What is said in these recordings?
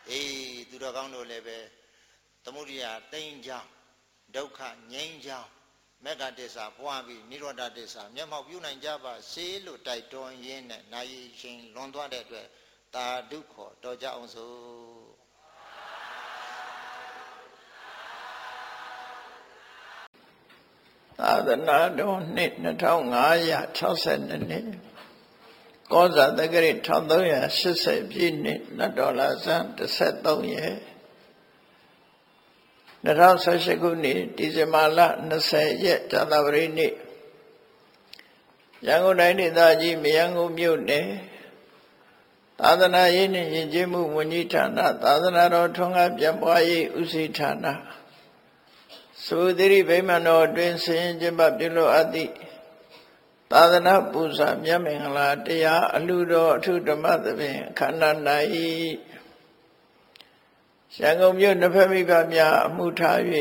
သူတော်ကောင်းတို့လည်းပဲသမုဒိယတိမ်ချောင်းဒုက္ခငြိမ်းချောင်းမေတ္တာတစ္ဆာပွားပြီးနိရောဓတစ္ဆာမျက်မှောက်ပြုနိုင်ကြပါစေလို့တိုက်တွန်းရင်းနဲ့နာယီရှင်လွန်သွားတဲ့အတွက်တာဓုခေါ်တော်ကြအောင်စို့သာသနာတော်နှစ်2562နှစ်ကောဇာတက္ကရာ1380ပြည့်နှစ်နတ်တော်လာဇန်13ရက်2018ခုနှစ်ဒီဇင်ဘာလ20ရက်ဇာတပရိနေ့ရန်ကုန်တိုင်းဒေသကြီးမရန်ကုန်မြို့နယ်သာသနာရေးနှင့်ယဉ်ကျေးမှုဝန်ကြီးဌာနသာသနာတော်ထွန်းကားပြန်ပွားရေးဦးစီးဌာနသုသီရိဗိမာန်တော်အတွင်းဆင်ကျင်းပပြုလုပ်အပ်သည့်သာသနာပူဇာမြတ်မင်္ဂလာတရားအလှတော်အထုဓမ္မသဖြင့်ခန္ဓာ၌ရန်ကုန်မြို့နှစ်ဖက်မိဘများအမှုထား၍ဥ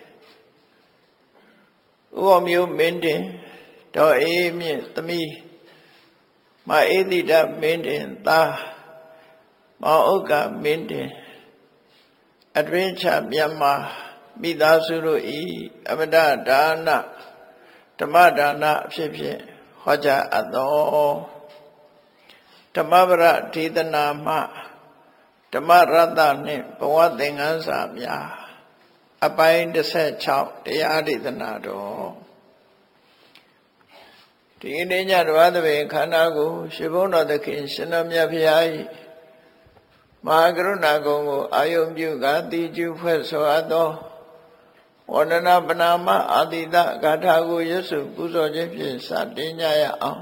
ပမျိုးမင်းတင်တော်အေးမြင့်သမီးမအေးတိတမင်းတင်သားမောင်ဥက္ကမင်းတင်အတွင်းချမြန်မာမိသားစုတို့ဤအမတဒါနဓမ္မဒါနအဖြစ်ဖြင့်ဟောကြားအပ်သောဓမ္မပရဒေသနာမှဓမ္မရတ္တနှင့်ဘဝသင်္ကန်းစာများအပိုင်း16တရားဒေသနာတော်ဒီနေ့ညတပါးသဘင်ခန္ဓာကိုရှင်ဘုန်းတော်သခင်ရှင်တော်မြတ်ဖရာ၏မဟာကရုဏာကုံကိုအာယုံပြုကာတိကျုဖွဲ့ဆိုအပ်သောဝန္ဒနာပနာမအာတိတဂါထာကိုရွတ်ဆိုပူဇော်ခြင်းဖြင့်စတင်ကြရအောင်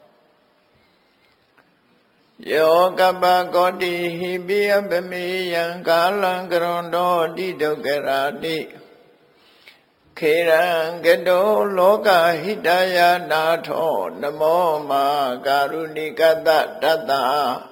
ယောကပ္ပကောတိဟိပိယပမေယံကာလံကရွန်တော်တိဒုက္ခရာတိခေရံကတောလောကဟိတယနာထောနမောမာကာရုဏိကတတတ္တ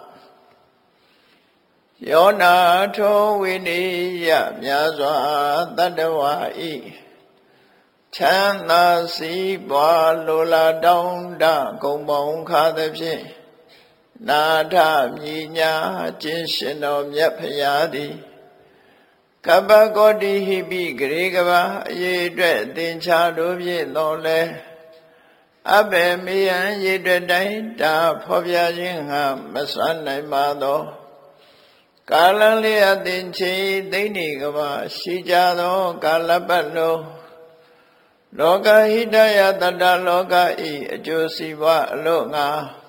ယောနာထောဝိနိယမြာစွာတတ္တဝါဤချမ်းသာစီးပွားလိုလားတောင်းတဂုံပေါင်းခါသဖြင့်နာထမြညာခြင်းရှင်တော်မြတ်ဖရာသည်ကပ္ပကောတိဟိပိဂရေကဘာအရေးအတွက်သင်္ချာတို့ဖြင့်တော်လဲအဘယ်မေယံရေအတွက်တိုင်းတာဖော်ပြခြင်းငါမစွမ်းနိုင်ပါသောကာလလေးအသင်္ချေသိနေကဘာရှိကြသောကာလပတ်လုံးလောကဟိတယတတ္တလောကဤအကျိုးစီးပွားအလို့ငါ